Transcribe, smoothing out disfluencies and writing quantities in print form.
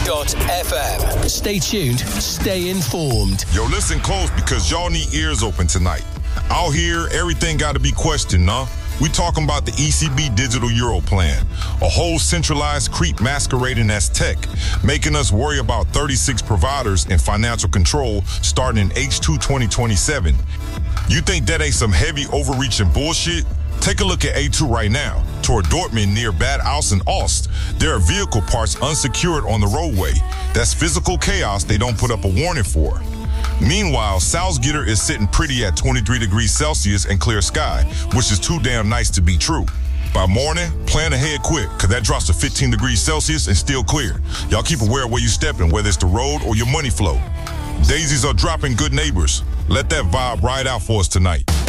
Live.fm. Stay tuned, stay informed. Yo, listen close because y'all need ears open tonight. Out here, everything got to be questioned, huh? We talking about the ECB Digital Euro plan, a whole centralized creep masquerading as tech, making us worry about 36 providers and financial control starting in H2 2027. You think that ain't some heavy overreaching bullshit? Take a look at A2 right now. Toward Dortmund near Bad Aus and Ost, there are vehicle parts unsecured on the roadway. That's physical chaos they don't put up a warning for. Meanwhile, Salzgitter is sitting pretty at 23 degrees Celsius and clear sky, which is too damn nice to be true. By morning, plan ahead quick, because that drops to 15 degrees Celsius and still clear. Y'all keep aware of where you stepping, whether it's the road or your money flow. Daisies are dropping, good neighbors. Let that vibe ride out for us tonight.